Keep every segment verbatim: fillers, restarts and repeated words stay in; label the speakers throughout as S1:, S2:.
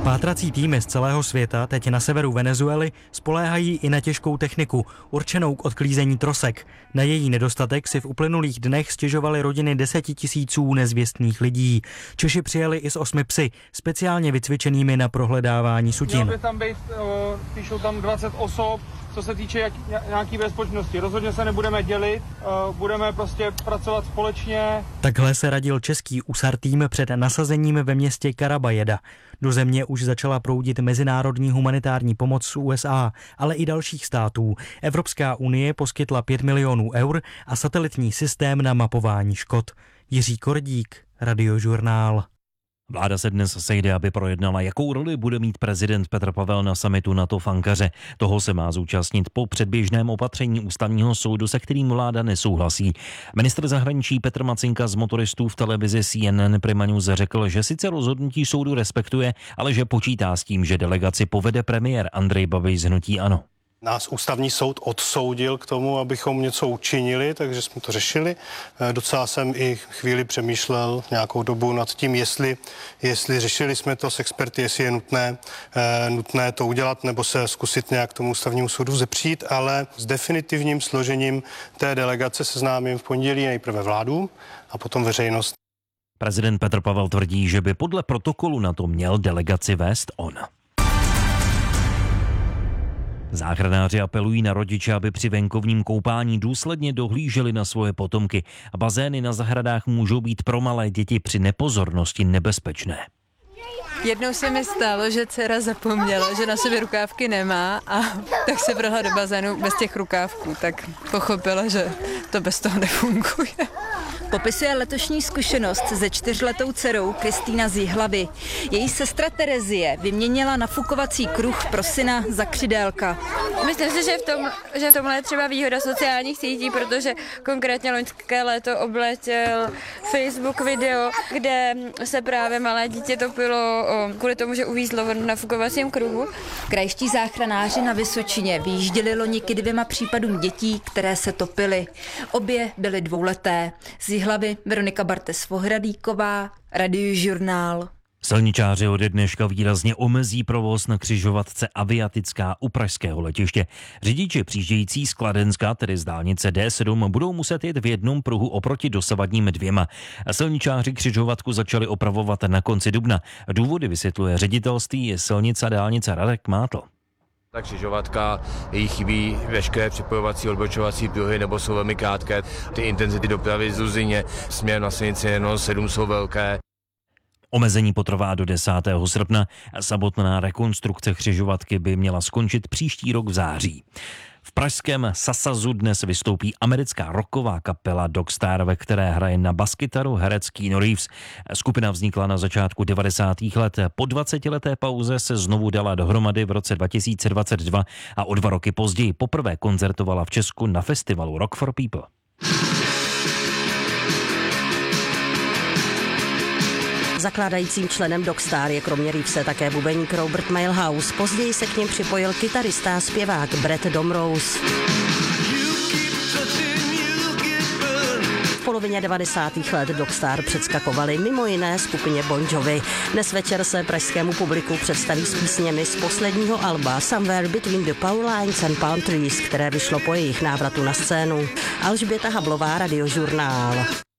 S1: Pátrací týmy z celého světa teď na severu Venezuely spoléhají i na těžkou techniku, určenou k odklízení trosek. Na její nedostatek si v uplynulých dnech stěžovaly rodiny desetitisíců nezvěstných lidí. Češi přijeli i s osmi psy, speciálně vycvičenými na prohledávání sutin.
S2: Mělo by tam být, píšou tam dvacet osob, co se týče jak, nějaký bezpečnosti. Rozhodně se nebudeme dělit, budeme prostě pracovat společně.
S1: Takhle se radil český U S A R tým před nasazením ve městě Karabajeda. Do země už začala proudit mezinárodní humanitární pomoc z U S A, ale i dalších států. Evropská unie poskytla pět milionů eur a satelitní systém na mapování škod. Jiří Kordík, Radiožurnál.
S3: Vláda se dnes sejde, aby projednala, jakou roli bude mít prezident Petr Pavel na summitu NATO v Ankaře. Toho se má zúčastnit po předběžném opatření ústavního soudu, se kterým vláda nesouhlasí. Ministr zahraničí Petr Macinka z Motoristů v televizi C N N Prima News řekl, že sice rozhodnutí soudu respektuje, ale že počítá s tím, že delegaci povede premiér Andrej Babiš z hnutí ANO.
S4: Nás ústavní soud odsoudil k tomu, abychom něco učinili, takže jsme to řešili. Docela jsem i chvíli přemýšlel nějakou dobu nad tím, jestli, jestli řešili jsme to s experty, jestli je nutné, nutné to udělat nebo se zkusit nějak tomu ústavnímu soudu zepřít, ale s definitivním složením té delegace seznámím v pondělí nejprve vládu a potom veřejnost.
S3: Prezident Petr Pavel tvrdí, že by podle protokolu na to měl delegaci vést on. Záchranáři apelují na rodiče, aby při venkovním koupání důsledně dohlíželi na svoje potomky. Bazény na zahradách můžou být pro malé děti při nepozornosti nebezpečné.
S5: Jednou se mi stalo, že dcera zapomněla, že na sobě rukávky nemá a tak se vrhla do bazénu bez těch rukávků, tak pochopila, že to bez toho nefunguje.
S6: Popisuje letošní zkušenost se čtyřletou dcerou Kristýna z Jihlavy. Její sestra Terezie vyměnila nafukovací kruh pro syna za křidélka.
S7: Myslím si, že v, tom, že v tomhle je třeba výhoda sociálních sítí, protože konkrétně loňské léto obletěl Facebook video, kde se právě malé dítě topilo kvůli tomu, že uvízlo v nafukovacím kruhu.
S6: Krajští záchranáři na Vysočině vyjížděli loni k dvěma případům dětí, které se topily. Obě byly dvouleté. Z Jihlavy Veronika Bartes-Vohradíková, Radiožurnál.
S3: Silničáři ode dneška výrazně omezí provoz na křižovatce Aviatická u pražského letiště. Řidiči přijíždějící z Kladenska, tedy z dálnice D sedm, budou muset jet v jednom pruhu oproti dosavadním dvěma. Silničáři křižovatku začali opravovat na konci dubna. Důvody vysvětluje ředitelství silnice a dálnice Radek Mátl.
S8: Ta křižovatka, jí chybí veškeré připojovací odbočovací pruhy nebo jsou velmi krátké. Ty intenzity dopravy z Luzině směrem na silnici N sedm jsou velké.
S3: Omezení potrvá do desátého srpna. Samotná rekonstrukce křižovatky by měla skončit příští rok v září. V pražském Sasazu dnes vystoupí americká rocková kapela Dogstar, ve které hraje na baskytaru herec Keanu Reeves. Skupina vznikla na začátku devadesátých let. Po dvacetileté pauze se znovu dala dohromady v roce dva tisíce dvacet dva a o dva roky později poprvé koncertovala v Česku na festivalu Rock for People.
S9: Zakládajícím členem Dogstar je kromě Reevese také bubeník Robert Milhouse. Později se k něm připojil kytarista a zpěvák Brett Domrose. V polovině devadesátých let Dogstar předskakovali mimo jiné skupině Bon Jovi. Dnes večer se pražskému publiku představí s písněmi z posledního alba Somewhere Between the Power Lines and Palm Trees, které vyšlo po jejich návratu na scénu. Alžběta Hablová, Radiožurnál.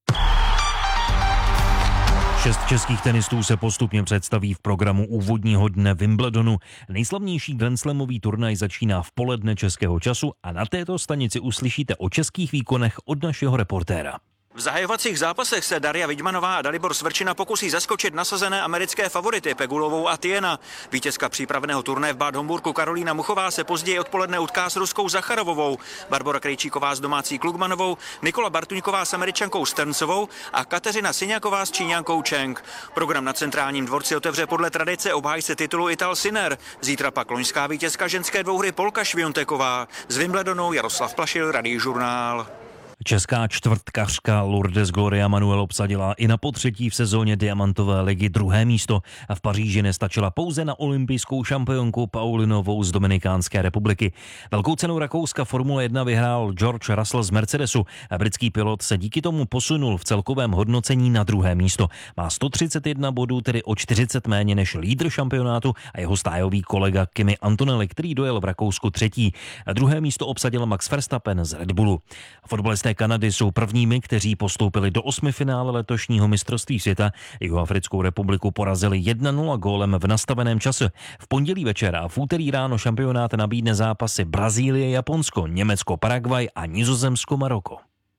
S3: Šest českých tenistů se postupně představí v programu úvodního dne Wimbledonu. Nejslavnější grandslamový turnaj začíná v poledne českého času a na této stanici uslyšíte o českých výkonech od našeho reportéra.
S10: V zahajovacích zápasech se Daria Vidmanová a Dalibor Svrčina pokusí zaskočit nasazené americké favority Pegulovou a Tiena. Vítězka přípravného turné v Bad Homburku Karolína Muchová se později odpoledne utká s ruskou Zacharovovou, Barbora Krejčíková s domácí Klugmanovou, Nikola Bartuňková s Američankou Sterncovou a Kateřina Syňaková s Číňankou Cheng. Program na Centrálním dvorci otevře podle tradice obhájce titulu Ital Sinner. Zítra pak loňská vítězka ženské dvouhry Polka Švionteková. Z Wimbledonu Jaroslav Plašil, Radiožurnál.
S3: Česká čtvrtkařka Lourdes Gloria Manuel obsadila i na potřetí v sezóně Diamantové ligy druhé místo a v Paříži nestačila pouze na olympijskou šampionku Paulinovou z Dominikánské republiky. Velkou cenu Rakouska Formule jedna vyhrál George Russell z Mercedesu a britský pilot se díky tomu posunul v celkovém hodnocení na druhé místo. Má sto třicet jedna bodů, tedy o čtyřicet méně než lídr šampionátu a jeho stájový kolega Kimi Antonelli, který dojel v Rakousku třetí. A druhé místo obsadil Max Verstappen z Red Bullu. Fotbalisté Kanady jsou prvními, kteří postoupili do osmifinále letošního mistrovství světa. Jihoafrickou republiku porazili jedna nula gólem v nastaveném čase. V pondělí večer a v úterý ráno šampionát nabídne zápasy Brazílie, Japonsko, Německo, Paraguay a Nizozemsko, Maroko.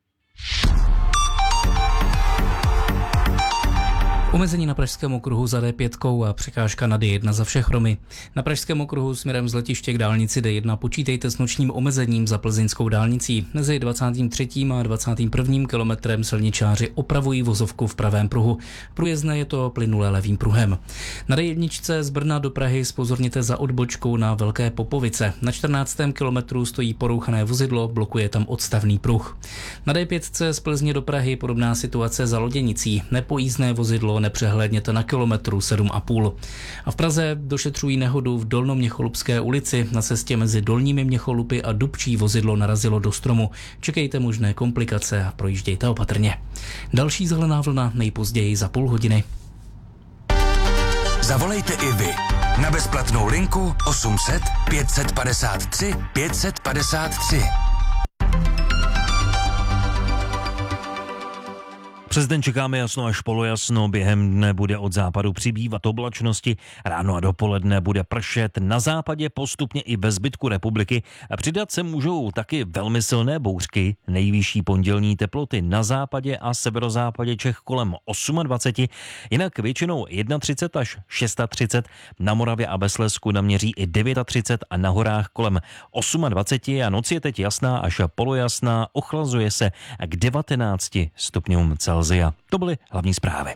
S11: Omezení na pražském okruhu za D pět a překážka na D jedna za všech Romy. Na pražském okruhu směrem z letiště k dálnici D jedna počítejte s nočním omezením za plzeňskou dálnicí. Mezi dvacátým třetím a dvacátým prvním kilometrem silničáři opravují vozovku v pravém pruhu. Průjezdné je to plynulé levým pruhem. Na D jedna z Brna do Prahy zpozorněte za odbočkou na Velké Popovice. Na čtrnáctém kilometru stojí porouchané vozidlo, blokuje tam odstavný pruh. Na D pět z Plzně do Prahy podobná situace za Loděnicí. Nepojízdné vozidlo nepřehlédněte na kilometru sedm a půl. A v Praze došetřují nehodu v Dolnoměcholupské ulici. Na cestě mezi Dolními Měcholupy a Dubčí vozidlo narazilo do stromu. Čekejte možné komplikace a projíždějte opatrně. Další zelená vlna nejpozději za půl hodiny.
S12: Zavolejte i vy na bezplatnou linku osm set pět padesát tři pět padesát tři.
S3: Přes den čekáme jasno až polojasno, během dne bude od západu přibývat oblačnosti, ráno a dopoledne bude pršet, na západě postupně i ve zbytku republiky a přidat se můžou taky velmi silné bouřky, nejvyšší pondělní teploty na západě a severozápadě Čech kolem dvacet osm, jinak většinou třicet jedna až třicet šest, na Moravě a ve Slezsku naměří i třicet devět a na horách kolem dvacet osm a noc je teď jasná až polojasná, ochlazuje se k devatenácti stupňům Celsia. To byly hlavní zprávy.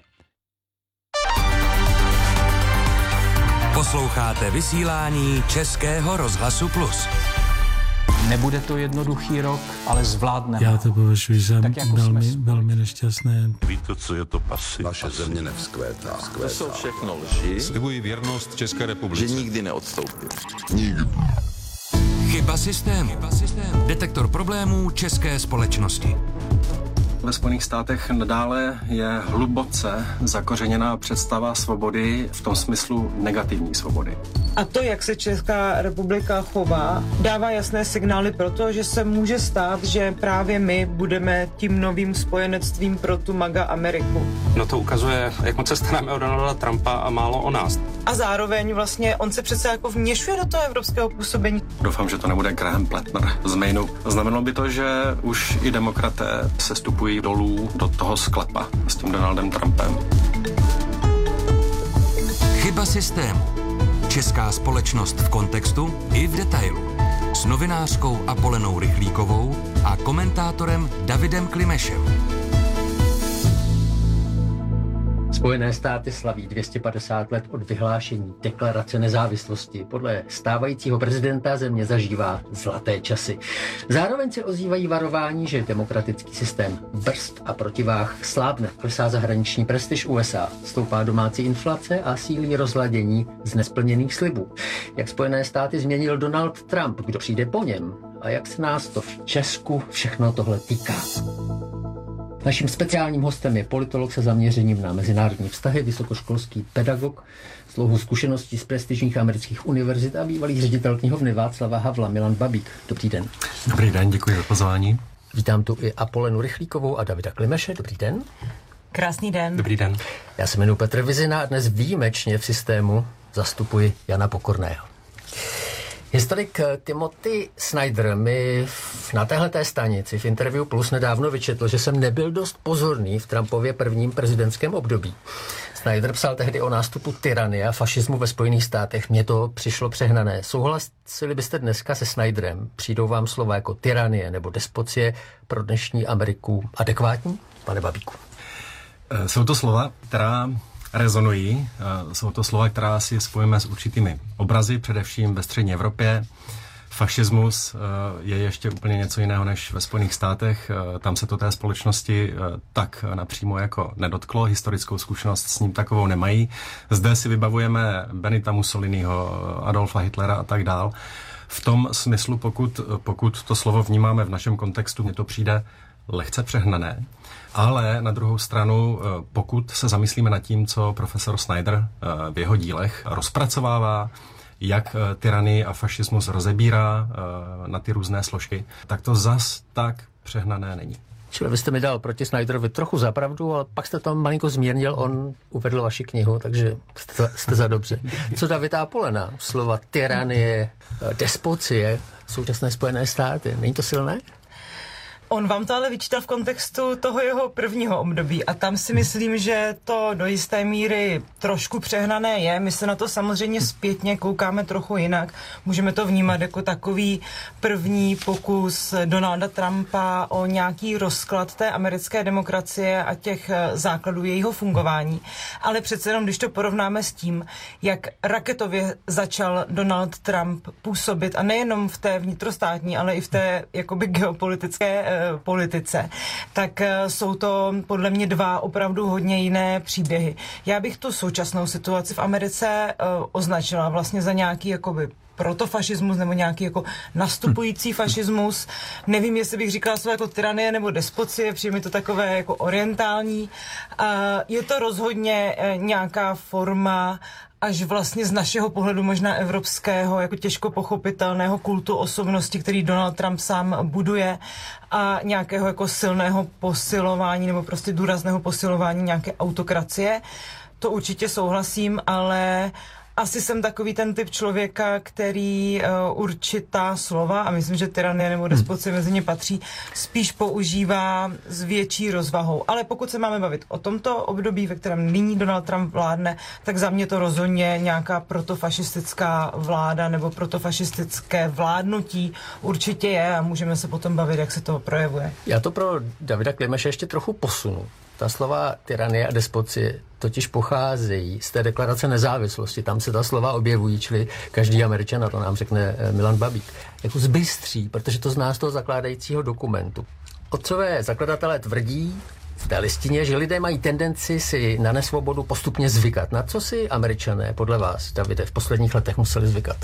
S12: Posloucháte vysílání Českého rozhlasu Plus.
S13: Nebude to jednoduchý rok, ale zvládneme.
S14: Já to považuji za
S13: jako
S14: velmi, velmi nešťastné.
S15: Víte, co je to pasy?
S16: Naše země nevzkvétá.
S15: To jsou všechno lži.
S16: Slibuji věrnost České republice.
S15: Že nikdy neodstoupím.
S16: Nikdy.
S12: Chyba systému. Chyba systému. Detektor problémů české společnosti.
S17: Ve Spojených státech nadále je hluboce zakořeněná představa svobody v tom smyslu negativní svobody.
S18: A to, jak se Česká republika chová, dává jasné signály pro to, že se může stát, že právě my budeme tím novým spojenectvím pro tu MAGA Ameriku.
S19: No to ukazuje, jak moc se staráme o Donalda Trumpa a málo o nás.
S18: A zároveň vlastně on se přece jako vměšuje do toho evropského působení.
S17: Doufám, že to nebude Graham Plattner z Mainu. Znamenalo by to, že už i demokraté se stupují dolů do toho sklepa s tím Donaldem Trumpem.
S12: Chyba systému. Česká společnost v kontextu i v detailu. S novinářkou Apolenou Rychlíkovou a komentátorem Davidem Klimešem.
S20: Spojené státy slaví dvě stě padesát let od vyhlášení deklarace nezávislosti. Podle stávajícího prezidenta země zažívá zlaté časy. Zároveň se ozývají varování, že demokratický systém brzd a protiváh slábne. Klesá zahraniční prestiž U S A, stoupá domácí inflace a sílí rozladění z nesplněných slibů. Jak Spojené státy změnil Donald Trump, kdo přijde po něm a jak se nás to v Česku všechno tohle týká. Naším speciálním hostem je politolog se zaměřením na mezinárodní vztahy, vysokoškolský pedagog s dlouhou zkušeností z prestižních amerických univerzit a bývalý ředitel knihovny Václava Havla Milan Babík. Dobrý den.
S17: Dobrý den, děkuji za pozvání.
S20: Vítám tu i Apolenu Rychlíkovou a Davida Klimeše. Dobrý den.
S18: Krásný den.
S17: Dobrý den.
S20: Já se jmenuji Petr Vizina a dnes výjimečně v systému zastupuji Jana Pokorného. Historik Timothy Snyder mi na téhleté stanici v Interview Plus nedávno vyčetl, že jsem nebyl dost pozorný v Trumpově prvním prezidentském období. Snyder psal tehdy o nástupu tyranie a fašismu ve Spojených státech. Mně to přišlo přehnané. Souhlasili byste dneska se Snyderem? Přijdou vám slova jako tyranie nebo despocie pro dnešní Ameriku adekvátní? Pane Babíku.
S17: Jsou to slova, která rezonují. Jsou to slova, která si spojíme s určitými obrazy, především ve střední Evropě. Fašismus je ještě úplně něco jiného než ve Spojených státech. Tam se to té společnosti tak napřímo jako nedotklo. Historickou zkušenost s ním takovou nemají. Zde si vybavujeme Benita Mussoliniho, Adolfa Hitlera a tak dál. V tom smyslu, pokud, pokud to slovo vnímáme v našem kontextu, mně to přijde lehce přehnané. Ale na druhou stranu, pokud se zamyslíme nad tím, co profesor Snyder v jeho dílech rozpracovává, jak tyranii a fašismus rozebírá na ty různé složky, tak to zas tak přehnané není.
S20: Čili vy jste mi dal proti Snyderovi trochu za pravdu, ale pak jste to malinko zmírnil, on uvedl vaši knihu, takže jste, jste za dobře. Co Davida Apolena? Slova tyranie, despocie, současné Spojené státy. Není to silné?
S18: On vám to ale vyčítal v kontextu toho jeho prvního období a tam si myslím, že to do jisté míry trošku přehnané je. My se na to samozřejmě zpětně koukáme trochu jinak. Můžeme to vnímat jako takový první pokus Donalda Trumpa o nějaký rozklad té americké demokracie a těch základů jejího fungování. Ale přece jenom, když to porovnáme s tím, jak raketově začal Donald Trump působit a nejenom v té vnitrostátní, ale i v té jakoby geopolitické politice, tak jsou to podle mě dva opravdu hodně jiné příběhy. Já bych tu současnou situaci v Americe uh, označila vlastně za nějaký jakoby protofašismus nebo nějaký jako nastupující fašismus. Nevím, jestli bych říkala slovo jako tyranie nebo despocie, přijde mi to takové jako orientální. Uh, je to rozhodně uh, nějaká forma až vlastně z našeho pohledu možná evropského, jako těžko pochopitelného kultu osobnosti, který Donald Trump sám buduje a nějakého jako silného posilování nebo prostě důrazného posilování nějaké autokracie. To určitě souhlasím, ale asi jsem takový ten typ člověka, který uh, určitá slova, a myslím, že tyranie nebo despocie mezi ně patří, spíš používá s větší rozvahou. Ale pokud se máme bavit o tomto období, ve kterém nyní Donald Trump vládne, tak za mě to rozhodně nějaká protofašistická vláda nebo protofašistické vládnutí určitě je a můžeme se potom bavit, jak se to projevuje.
S20: Já to pro Davida Klimeše ještě trochu posunu. Ta slova tyranie a despocie totiž pocházejí z té deklarace nezávislosti. Tam se ta slova objevují, čili každý Američan, a to nám řekne Milan Babík, jako zbystří, protože to zná z toho zakládajícího dokumentu. Otcové zakladatelé tvrdí v té listině, že lidé mají tendenci si na nesvobodu postupně zvykat. Na co si Američané, podle vás, Davide, v posledních letech museli zvykat?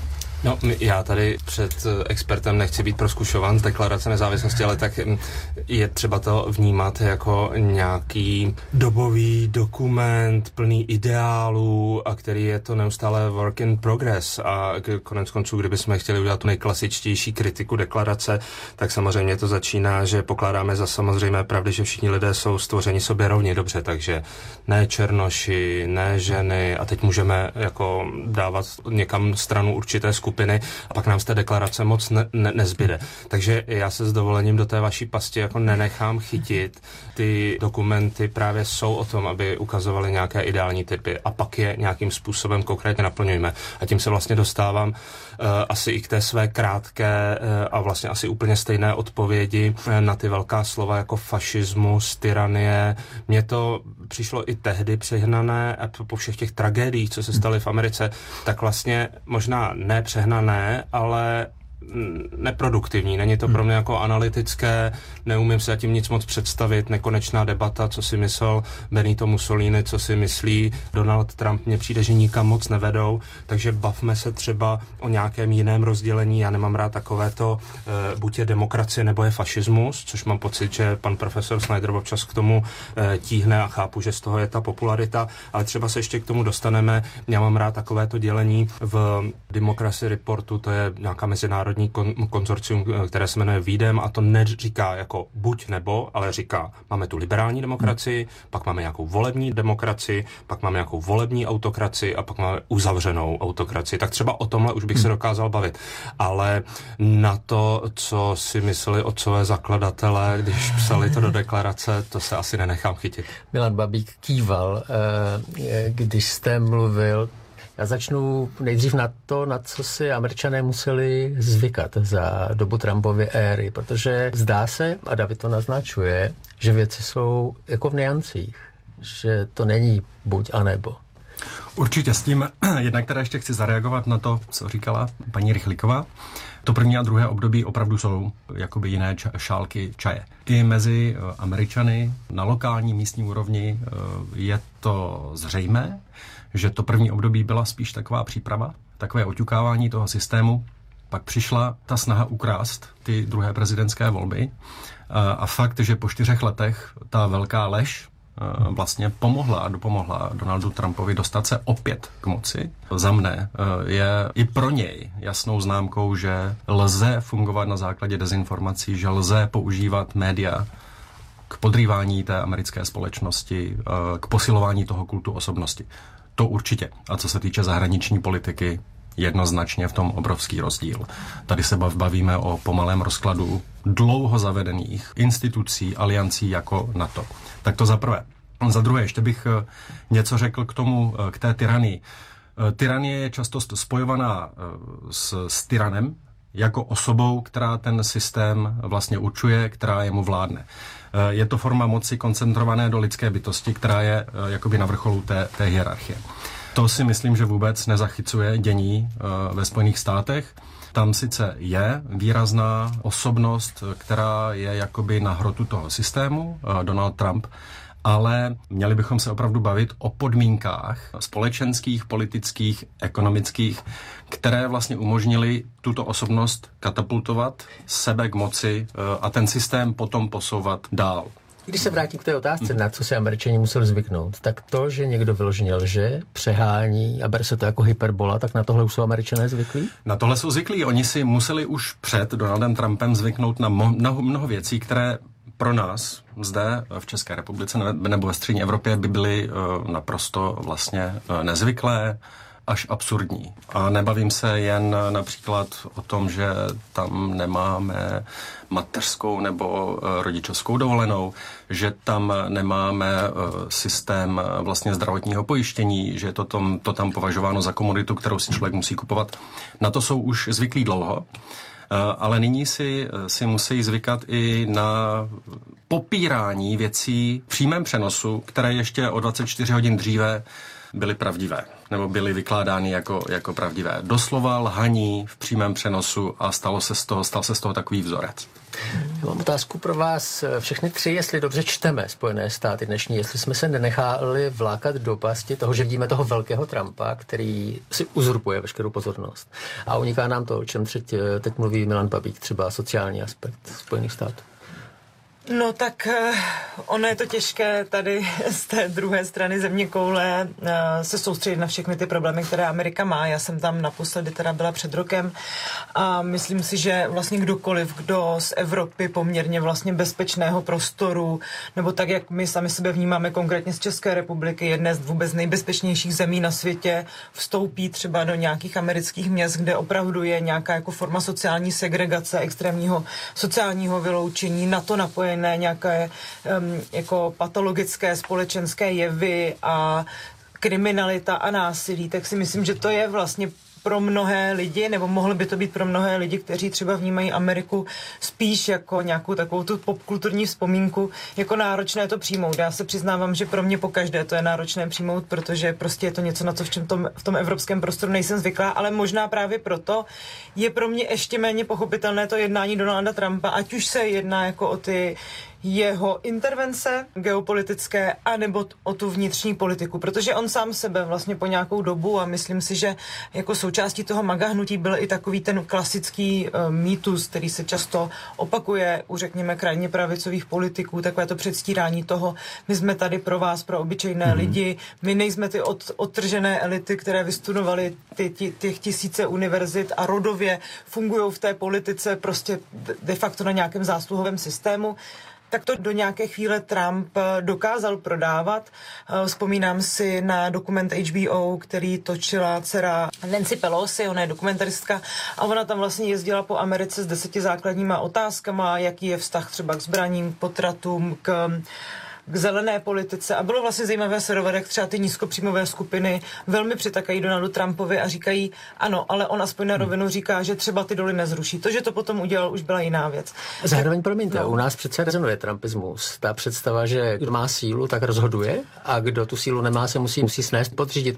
S19: No, já tady před expertem nechci být proskušován z deklarace nezávislosti, ale tak je třeba to vnímat jako nějaký dobový dokument plný ideálů, a který je to neustále work in progress. A konec konců, kdybychom chtěli udělat tu nejklasičtější kritiku deklarace, tak samozřejmě to začíná, že pokládáme za samozřejmé pravdy, že všichni lidé jsou stvořeni sobě rovni, dobře, takže ne černoši, ne ženy, a teď můžeme jako dávat někam stranu určité skupiny, a pak nám z té deklarace moc ne, ne, nezbyde. Takže já se s dovolením do té vaší pasti jako nenechám chytit. Ty dokumenty právě jsou o tom, aby ukazovaly nějaké ideální typy a pak je nějakým způsobem konkrétně naplňujeme. A tím se vlastně dostávám uh, asi i k té své krátké uh, a vlastně asi úplně stejné odpovědi uh, na ty velká slova jako fašismus, tyranie. Mně to přišlo i tehdy přehnané a po všech těch tragédiích, co se staly v Americe, tak vlastně možná ne přehnané, ale neproduktivní. Není to pro mě jako analytické, neumím si tím nic moc představit, nekonečná debata, co si myslel Benito Mussolini, co si myslí Donald Trump, mně přijde, že nikam moc nevedou, takže bavme se třeba o nějakém jiném rozdělení. Já nemám rád takovéto, e, buď je demokracie, nebo je fašismus, což mám pocit, že pan profesor Snyder občas k tomu e, tíhne a chápu, že z toho je ta popularita, ale třeba se ještě k tomu dostaneme. Já mám rád takovéto dělení v Democracy Reportu, to je nějaká mezinárodní kon- konzorcium, které se jmenuje VIDEM, a to neříká jako buď nebo, ale říká, máme tu liberální demokracii, hmm. pak máme nějakou volební demokracii, pak máme nějakou volební autokracii a pak máme uzavřenou autokracii. Tak třeba o tomhle už bych hmm. se dokázal bavit. Ale na to, co si mysleli otcové zakladatelé, když psali to do deklarace, to se asi nenechám chytit.
S20: Milan Babík kýval, když jste mluvil. Já začnu nejdřív na to, na co si Američané museli zvykat za dobu Trumpovy éry, protože zdá se, a David to naznačuje, že věci jsou jako v niancích, že to není buď a nebo.
S17: Určitě s tím, jednak teda ještě chci zareagovat na to, co říkala paní Rychlíková. To první a druhé období opravdu jsou jakoby jiné ča- šálky čaje. I mezi Američany na lokální místní úrovni je to zřejmé, že to první období byla spíš taková příprava, takové oťukávání toho systému. Pak přišla ta snaha ukrást ty druhé prezidentské volby a fakt, že po čtyřech letech ta velká lež vlastně pomohla a dopomohla Donaldu Trumpovi dostat se opět k moci. Za mne je i pro něj jasnou známkou, že lze fungovat na základě dezinformací, že lze používat média k podrývání té americké společnosti, k posilování toho kultu osobnosti. To určitě. A co se týče zahraniční politiky, jednoznačně v tom obrovský rozdíl. Tady se bavíme o pomalém rozkladu dlouho zavedených institucí, aliancí jako NATO. Tak to za prvé. Za druhé, ještě bych něco řekl k tomu, k té tyranii. Tyranie je často spojovaná s, s tyranem jako osobou, která ten systém vlastně určuje, která jemu vládne. Je to forma moci koncentrované do lidské bytosti, která je jakoby na vrcholu té, té hierarchie. To si myslím, že vůbec nezachycuje dění ve Spojených státech. Tam sice je výrazná osobnost, která je jakoby na hrotu toho systému, Donald Trump, ale měli bychom se opravdu bavit o podmínkách společenských, politických, ekonomických, které vlastně umožnily tuto osobnost katapultovat sebe k moci a ten systém potom posouvat dál.
S20: Když se vrátím k té otázce, na co se Američani museli zvyknout, tak to, že někdo vyloženě lže, přehání a bere se to jako hyperbola, tak na tohle už jsou Američané zvyklí?
S17: Na tohle jsou zvyklí. Oni si museli už před Donaldem Trumpem zvyknout na mnoho, mnoho věcí, které pro nás zde v České republice nebo ve střední Evropě by byly naprosto vlastně nezvyklé, až absurdní. A nebavím se jen například o tom, že tam nemáme mateřskou nebo rodičovskou dovolenou, že tam nemáme systém vlastně zdravotního pojištění, že je to, tom, to tam považováno za komoditu, kterou si člověk musí kupovat. Na to jsou už zvyklí dlouho, ale nyní si, si musí zvykat i na popírání věcí v přímém přenosu, které ještě o dvacet čtyři hodin dříve byly pravdivé, nebo byly vykládány jako, jako pravdivé. Doslova lhaní v přímém přenosu a stalo se z toho, stal se z toho takový vzorec.
S20: Já mám otázku pro vás všechny tři, jestli dobře čteme Spojené státy dnešní, jestli jsme se nenechali vlákat do pasti toho, že vidíme toho velkého Trumpa, který si uzurpuje veškerou pozornost. A uniká nám to, o čem teď, teď mluví Milan Babík, třeba sociální aspekt Spojených států.
S18: No tak ono je to těžké tady z té druhé strany země koule se soustředit na všechny ty problémy, které Amerika má. Já jsem tam naposledy teda byla před rokem a myslím si, že vlastně kdokoliv, kdo z Evropy poměrně vlastně bezpečného prostoru, nebo tak, jak my sami sebe vnímáme konkrétně z České republiky, jedné z vůbec nejbezpečnějších zemí na světě, vstoupí třeba do nějakých amerických měst, kde opravdu je nějaká jako forma sociální segregace, extrémního sociálního vyloučení, na to napojené nějaké um, jako patologické společenské jevy a kriminalita a násilí, tak si myslím, že to je vlastně pro mnohé lidi, nebo mohlo by to být pro mnohé lidi, kteří třeba vnímají Ameriku spíš jako nějakou takovou tu popkulturní vzpomínku, jako náročné to přijmout. Já se přiznávám, že pro mě pokaždé to je náročné přijmout, protože prostě je to něco, na co v, tom, v tom evropském prostoru nejsem zvyklá, ale možná právě proto je pro mě ještě méně pochopitelné to jednání Donalda Trumpa, ať už se jedná jako o ty jeho intervence geopolitické, anebo o tu vnitřní politiku, protože on sám sebe vlastně po nějakou dobu, a myslím si, že jako součástí toho MAGA hnutí byl i takový ten klasický uh, mýtus, který se často opakuje u, řekněme, krajně pravicových politiků, takové to předstírání toho, my jsme tady pro vás, pro obyčejné mm. lidi, my nejsme ty od, odtržené elity, které vystudovaly ty, ty, těch tisíce univerzit a rodově fungují v té politice prostě de facto na nějakém zásluhovém systému. Tak to do nějaké chvíle Trump dokázal prodávat. Vzpomínám si na dokument H B O, který točila dcera Nancy Pelosi, ona je dokumentaristka a ona tam vlastně jezdila po Americe s deseti základníma otázkama, jaký je vztah třeba k zbraním, potratům, k k zelené politice a bylo vlastně zajímavé sledovat, jak třeba ty nízkopříjmové skupiny velmi přitakají Donaldu Trumpovi a říkají, ano, ale on aspoň na rovinu říká, že třeba ty doly nezruší. To, že to potom udělal, už byla jiná věc.
S20: Zároveň, promiňte, no. U nás přece rezonuje trumpismus. Ta představa, že kdo má sílu, tak rozhoduje a kdo tu sílu nemá, se musí, musí snést podřídit.